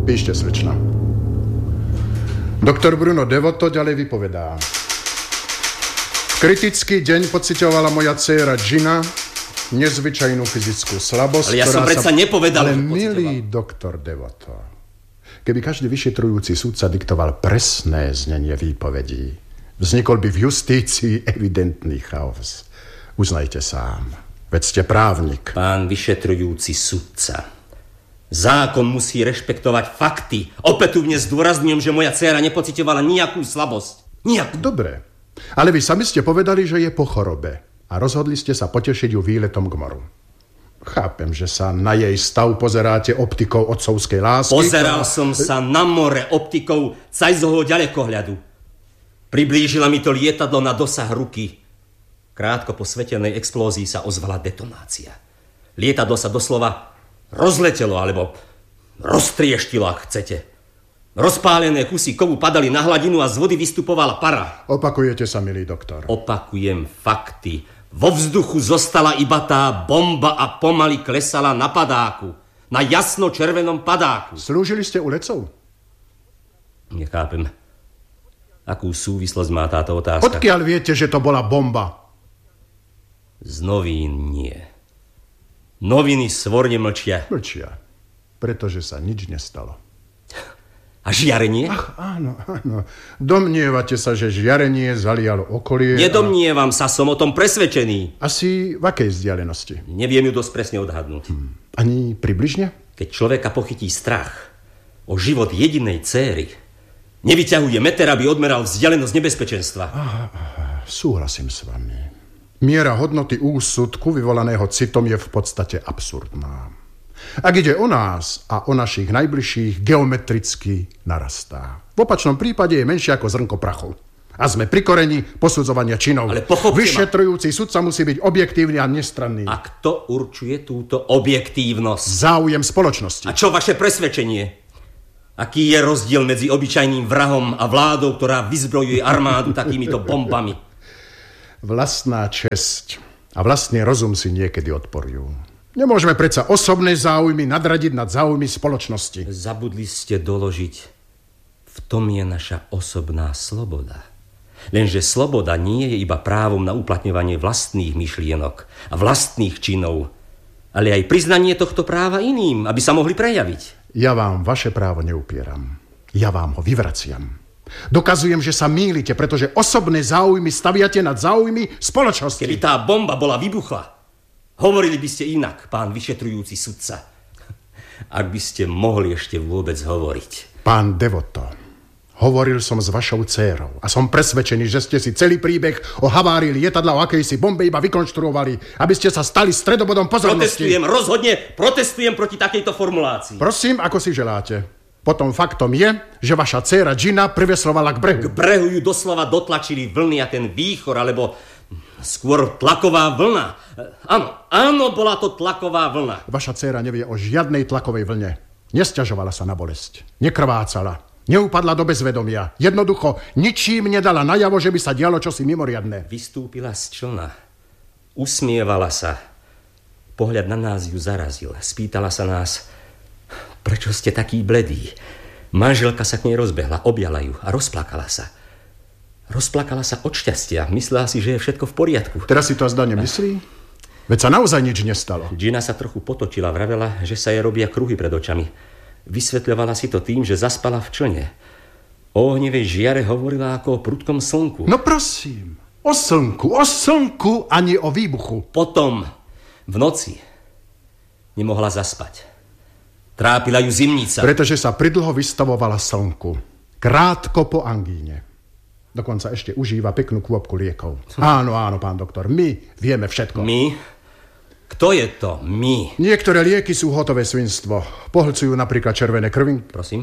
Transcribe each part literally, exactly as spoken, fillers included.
Píšte, slečna. Doktor Bruno Devoto ďalej vypovedá. Kritický deň pociťovala moja dcéra Gina nezvyčajnú fyzickú slabosť. Ale ja som predsa sa... nepovedal, Ale milý doktor Devoto, keby každý vyšetrujúci sudca diktoval presné znenie výpovedí, vznikol by v justícii evidentný chaos. Uznajte sám, veď ste právnik. Pán vyšetrujúci sudca, zákon musí rešpektovať fakty. Opätovne zdôrazňujem, že moja dcéra nepociťovala nejakú slabosť. Nejakú. Dobre, ale vy sami ste povedali, že je po chorobe a rozhodli ste sa potešiť ju výletom k moru. Chápem, že sa na jej stav pozeráte optikou otcovskej lásky. Pozeral a... som sa na more optikou cajzovho ďalekohľadu. Priblížila mi to lietadlo na dosah ruky. Krátko po svetelnej explózii sa ozvala detonácia. Lietadlo sa doslova rozletelo, alebo roztrieštilo, ak chcete. Rozpálené kusy kovu padali na hladinu a z vody vystupovala para. Opakujete sa, milý doktor. Opakujem fakty. Vo vzduchu zostala iba tá bomba a pomaly klesala na padáku. Na jasno červenom padáku. Slúžili ste u letcov? Nechápem. Akú súvislosť má táto otázka? Odkiaľ viete, že to bola bomba? Z novín nie. Noviny svorne mlčia. Mlčia, pretože sa nič nestalo. A žiarenie? Ach, áno, áno. Domnievate sa, že žiarenie zalialo okolie? Nedomnievam a... sa, som o tom presvedčený. Asi v akej vzdialenosti? Neviem ju dosť presne odhadnúť. Hmm. Ani približne? Keď človeka pochytí strach o život jedinej céry, nevyťahuje meter, aby odmeral vzdialenosť nebezpečenstva. Aha, aha, súhlasím s vami. Miera hodnoty úsudku vyvolaného citom je v podstate absurdná. Ak ide o nás a o našich najbližších, geometricky narastá. V opačnom prípade je menšie ako zrnko prachu. A sme pri koreni posudzovania činov. Ale pochopte ma. Vyšetrujúci sudca musí byť objektívny a nestranný. A kto určuje túto objektívnosť? Záujem spoločnosti. A čo vaše presvedčenie? Aký je rozdiel medzi obyčajným vrahom a vládou, ktorá vyzbrojuje armádu takýmito bombami? Vlastná česť a vlastný rozum si niekedy odporujú. Nemôžeme predsa osobné záujmy nadradiť nad záujmy spoločnosti. Zabudli ste doložiť, v tom je naša osobná sloboda. Lenže sloboda nie je iba právom na uplatňovanie vlastných myšlienok a vlastných činov, ale aj priznanie tohto práva iným, aby sa mohli prejaviť. Ja vám vaše právo neupieram. Ja vám ho vyvraciam. Dokazujem, že sa mýlite, pretože osobné záujmy staviate nad záujmy spoločnosti. Keby tá bomba bola vybuchla, hovorili by ste inak, pán vyšetrujúci sudca. Ak by ste mohli ešte vôbec hovoriť. Pán Devoto, hovoril som s vašou dcérou a som presvedčený, že ste si celý príbeh o havárii lietadla o akejsi bombe iba vykonštruovali, aby ste sa stali stredobodom pozornosti. Protestujem, rozhodne protestujem proti takejto formulácii. Prosím, ako si želáte. Potom faktom je, že vaša dcéra Gina priveslovala k brehu. K brehu ju doslova dotlačili vlny a ten výchor, alebo skôr tlaková vlna. Áno, áno, bola to tlaková vlna. Vaša dcéra nevie o žiadnej tlakovej vlne. Nesťažovala sa na bolesť. Nekrvácala. Neupadla do bezvedomia. Jednoducho ničím nedala najavo, že by sa dialo čosi mimoriadne. Vystúpila z člna. Usmievala sa. Pohľad na nás ju zarazil. Spýtala sa nás, prečo ste taký bledý? Manželka sa k nej rozbehla, objala ju a rozplakala sa. Rozplakala sa od šťastia. Myslela si, že je všetko v poriadku. Teraz si to azda nemyslí? Veď sa naozaj nič nestalo. Gina sa trochu potočila, vravela, že sa jej robia kruhy pred očami. Vysvetľovala si to tým, že zaspala v člne. O ohnivej žiare hovorila ako o prudkom slnku. No prosím, o slnku, o slnku, ani o výbuchu. Potom, v noci, nemohla zaspať. Trápila ju zimnica. Pretože sa pridlho vystavovala slnku. Krátko po angíne. Dokonca ešte užíva peknú kôpku liekov. Áno, áno, pán doktor, my vieme všetko. My? Kto je to my? Niektoré lieky sú hotové svinstvo. Pohlcujú napríklad červené krvi. Prosím?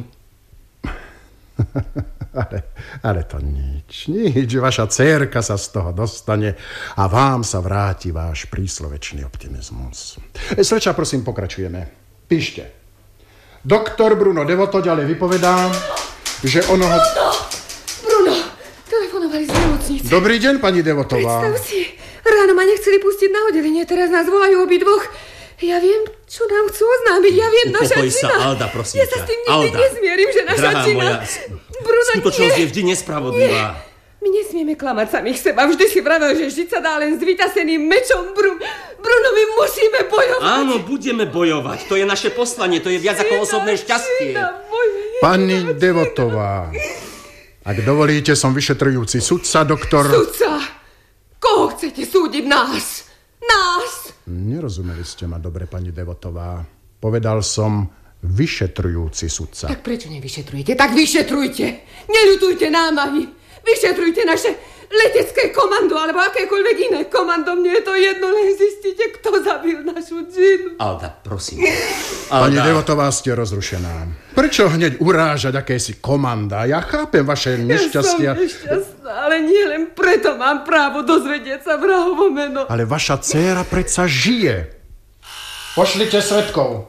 ale, ale to nič, nič. Vaša dcérka sa z toho dostane a vám sa vráti váš príslovečný optimizmus. Sleča, prosím, pokračujeme. Píšte. Doktor Bruno Devoto ďalej vypovedá, že ono... Bruno! Bruno! Telefonovali z nemocnice. Dobrý deň, pani Devotová. Predstav si, ráno ma nechceli pustiť na oddelenie, teraz nás volajú obidvoch. Ja viem, Čo nám chcú oznámiť? Ja viem, naša Upokoj čina. sa, Alda, prosím Ja sa ťa. s tým nikdy Alda. nezmierim, že naša Drahá čina... moja, Bruno, skutočnosť nie. je vždy nespravodlivá. My nesmieme klamať samých seba. Vždy si vravel, že žiť sa dá len s vytaseným mečom. Bru... Bruno, my musíme bojovať. Áno, budeme bojovať. To je naše poslanie, to je viac ako osobné šťastie. Čina, boj... Pani Devotová, ak dovolíte, som vyšetrujúci sudca, doktor... Sudca! Koho chcete súdiť? Nás! Nás! Nerozumeli ste ma dobre, pani Devotová. Povedal som vyšetrujúci sudca. Tak prečo nevyšetrujete? Tak vyšetrujte! Neľutujte námahy! Vyšetrujte naše letecké komando, alebo akékoľvek iné komando. Mne je to jedno, len zistíte, kto zabil našu džinu. Alda, prosím. Pani Alda. Devotová, ste rozrušená. Prečo hneď urážať akési komanda? Ja chápem vaše nešťastia. Ja som nešťastná, ale nie len preto mám právo dozvedieť sa vrahovo meno. Ale vaša dcéra predsa žije. Pošlite svedkov.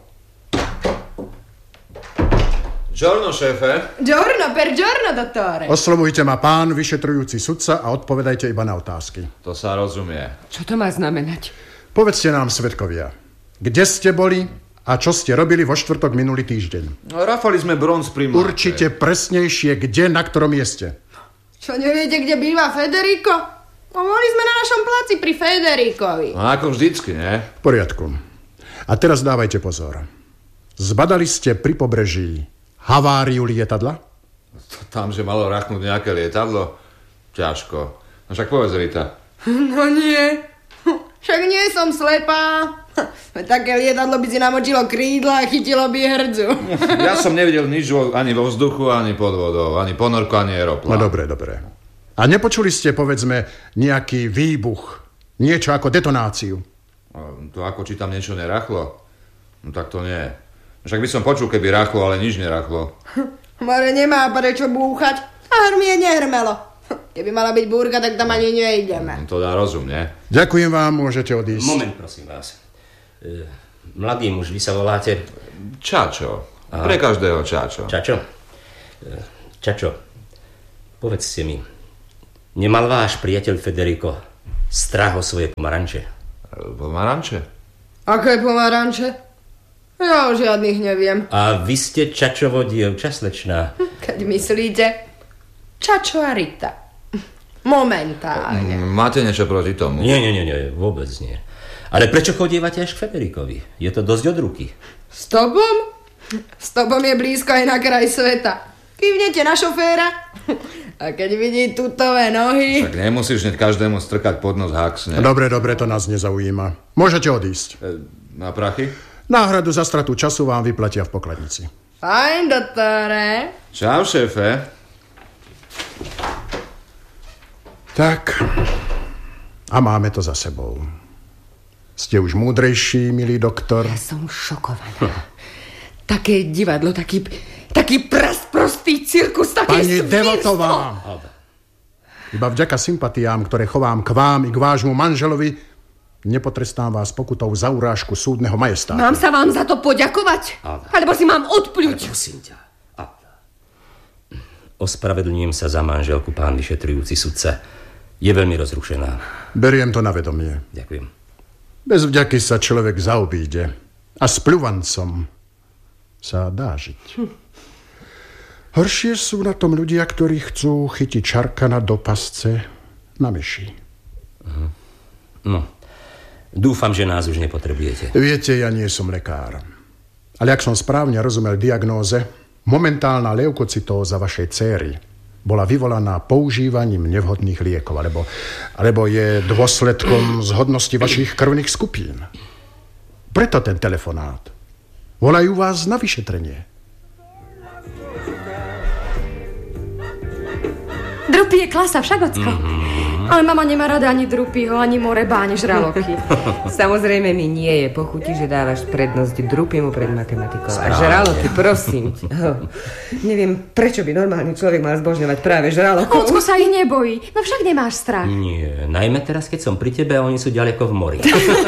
Giorno, šéfe. Giorno per giorno, dottore. Oslovujte ma pán vyšetrujúci sudca a odpovedajte iba na otázky. To sa rozumie. Čo to má znamenať? Povedzte nám, svedkovia, kde ste boli a čo ste robili vo štvrtok minulý týždeň? No, rafali sme bronz pri mláke. Určite presnejšie, kde, na ktorom mieste. Čo, neviete, kde býva Federico? No, boli sme na našom placi pri Federikovi. No ako vždycky, ne? V poriadku. A teraz dávajte pozor. Zbadali ste pri pobreží haváriu lietadla? Tam, že malo rachnúť nejaké lietadlo? Ťažko. No však povedz, Rita. No nie. Však nie som slepá. Také lietadlo by si namočilo krídla a chytilo by hrdzu. Ja som nevidel nič vo- ani vo vzduchu, ani pod vodou, ani ponorku, ani aeroplán. No dobre, dobre. A nepočuli ste, povedzme, nejaký výbuch? Niečo ako detonáciu? No, to ako, či tam niečo nerachlo? No tak to nie. Však by som počul, keby rachlo, ale nič nerachlo. More nemá prečo búchať. A hrmie nehrmelo. Keby mala byť búrka, tak tam ani nejdeme. To dá rozum, nie? Ďakujem vám, môžete odísť. Moment, prosím vás. E, mladý muž, vy sa voláte... Čačo. Pre každého čačo. Čačo? E, Čačo, povedzte mi, nemal váš priateľ Federico strach o svoje pomaranče? Pomaranče? Aké pomaranče? Ja o žiadnych neviem. A vy ste Čačovo dievča, slečná. Keď myslíte, Čačo a Rita. Momentálne. Máte niečo proti tomu? Nie, nie, nie, nie, vôbec nie. Ale prečo chodívate až k Federikovi? Je to dosť od ruky. S tobom? S tobom je blízko aj na kraj sveta. Kývnete na šoféra a keď vidí tutové nohy... Tak nemusíš hneď každému strkať pod nos haxne. Dobre, dobre, to nás nezaujíma. Môžete odísť. E, Na prachy? Náhradu za stratu času vám vyplatia v pokladnici. Fajn, doktore. Čau, šéfe. Tak, a máme to za sebou. Ste už múdrejší, milý doktor? Ja som šokovaná. Také divadlo, taký, taký prasprostý cirkus, také Pani svírstvo. Devotová! Iba vďaka sympatiám, ktoré chovám k vám i k vášmu manželovi, nepotrestám vás pokutou za urážku súdneho majestátu. Mám sa vám za to poďakovať? Alda. Alebo si mám odpľuť? Prosím ťa. Alda. Ospravedlňujem sa za manželku, pán vyšetrujúci sudca. Je veľmi rozrušená. Beriem to na vedomie. Ďakujem. Bez vďaky sa človek zaobíde. A s pľuvancom sa dá žiť. Hm. Horšie sú na tom ľudia, ktorí chcú chytiť čarkana do pasce na myši. Uh-huh. No, dúfam, že nás už nepotrebujete. Viete, ja nie som lekár. Ale ak som správne rozumel diagnóze, momentálna leukocitóza vašej céry bola vyvolaná používaním nevhodných liekov, alebo, alebo je dôsledkom zhodnosti vašich krvných skupín. Preto ten telefonát. Volajú vás na vyšetrenie. Drupy je klasa, však, ocko? Mm-hmm. Ale mama nemá rada ani drupyho, ani moreba, ani žraloky. Samozrejme mi nie je pochutí, že dávaš prednosť drupimu pred matematikou. A žraloky, prosím ťa. Oh. Neviem, prečo by normálny človek mal zbožňovať práve žralokov. Ocko sa ich nebojí, no však nemáš strach. Nie, najmä teraz, keď som pri tebe a oni sú ďaleko v mori.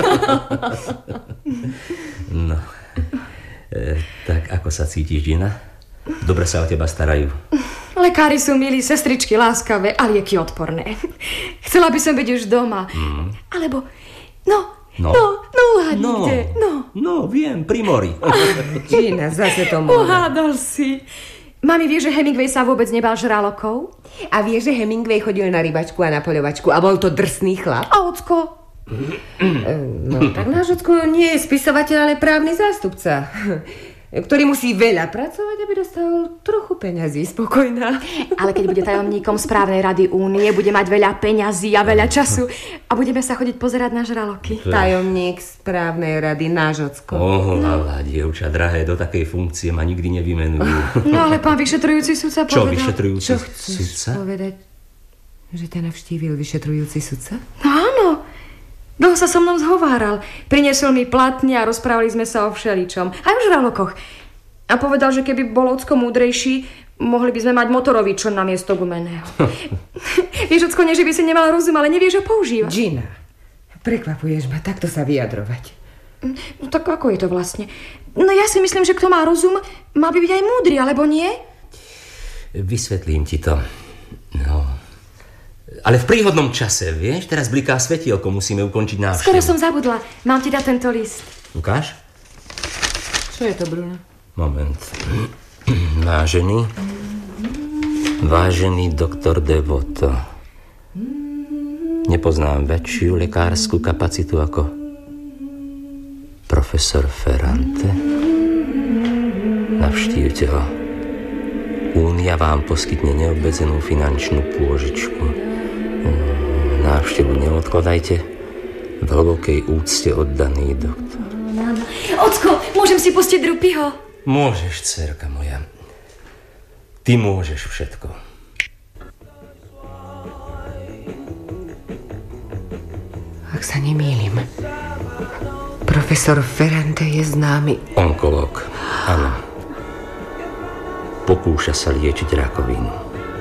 No, e, tak ako sa cítiš, Gina? Dobre sa o teba starajú. Lekári sú milí, sestričky láskavé a lieky odporné. Chcela by som byť už doma. Mm. Alebo, no, no, no, no uhadni no. kde, no. No, viem, pri mori. Gina, zase to more. Pohádal si. Mami, vie, že Hemingway sa vôbec nebal žralokov? A vie, že Hemingway chodil na rybačku a na poľovačku a bol to drsný chlap? A ocko? No, tak náš ocko nie je spisovateľ, ale právny zástupca, ktorý musí veľa pracovať, aby dostal trochu peňazí, spokojná. Ale keď bude tajomníkom správnej rady únie, bude mať veľa peňazí a veľa času a budeme sa chodiť pozerať na žraloky. Tajomník správnej rady, náš ocko. Oholáva, dievča drahé, do takej funkcie ma nikdy nevymenujú. No ale pán vyšetrujúci sudca Čo povedal... vyšetrujúci Čo chceš sudca? povedať? Že ťa navštívil vyšetrujúci sudca? No áno. Dlho sa so mnou zhováral. Priniesol mi platne a rozprávali sme sa o všeličom. Aj o žralokoch. A povedal, že keby bol ocko múdrejší, mohli by sme mať motorový čln na miesto gumeného. Vieš, ocko, nie, že by si nemal rozum, ale nevieš ho používať. Gina, prekvapuješ ma takto sa vyjadrovať. No tak ako je to vlastne? No ja si myslím, že kto má rozum, mal by byť aj múdry, alebo nie? Vysvetlím ti to. No... Ale v príhodnom čase, vieš? Teraz bliká svetielko, musíme ukončiť návštevu. Skoro som zabudla. Mám ti dať tento list. Ukáž? Čo je to, Bruno? Moment. Vážený, vážený doktor Devoto, nepoznám väčšiu lekárskú kapacitu ako profesor Ferrante. Navštívte ho. Únia vám poskytne neobmedzenú finančnú pôžičku. Návštevu neodkladajte. V hlbokej úcte oddaný doktor. Ocko, môžem si pustiť Drupiho? Môžeš, dcerka moja. Ty môžeš všetko. Ak sa nemýlim, profesor Ferrante je známy onkológ, áno. Pokúša sa liečiť rakovinu.